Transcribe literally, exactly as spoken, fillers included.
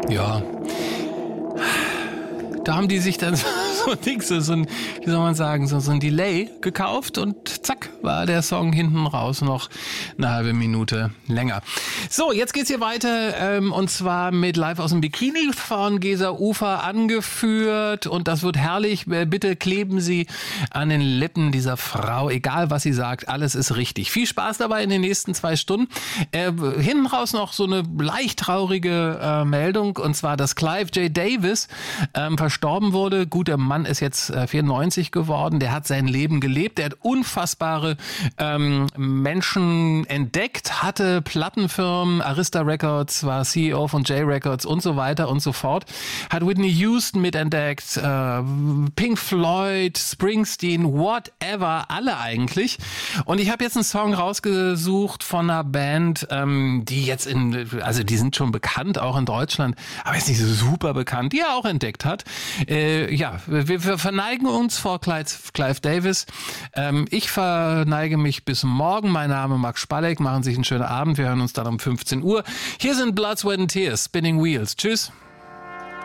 Ja. Da haben die sich dann so ein Ding, so ein, wie soll man sagen, so, so ein Delay gekauft und zack, war der Song hinten raus noch eine halbe Minute länger. So, jetzt geht's hier weiter ähm, und zwar mit Live aus dem Bikini von Gesa Ufer angeführt und das wird herrlich. Bitte kleben Sie an den Lippen dieser Frau, egal was sie sagt, alles ist richtig. Viel Spaß dabei in den nächsten zwei Stunden. Äh, hinten raus noch so eine leicht traurige äh, Meldung und zwar, dass Clive J. Davis ähm, verstorben wurde. Gut, der Mann ist jetzt äh, vierundneunzig geworden. Der hat sein Leben gelebt. Der hat unfassbare ähm, Menschen entdeckt, hatte Plattenfirmen, Arista Records, war C E O von J Records und so weiter und so fort. Hat Whitney Houston mitentdeckt, äh, Pink Floyd, Springsteen, whatever, alle eigentlich. Und ich habe jetzt einen Song rausgesucht von einer Band, ähm, die jetzt in, also die sind schon bekannt, auch in Deutschland, aber ist nicht so super bekannt, die er auch entdeckt hat. Äh, ja, wir, wir verneigen uns vor Clive, Clive Davis. Ähm, ich verneige mich bis morgen. Mein Name Max Spalleck. Machen Sie sich einen schönen Abend. Wir hören uns dann um fünfzehn Uhr. Hier sind Blood, Sweat and Tears, Spinning Wheels. Tschüss.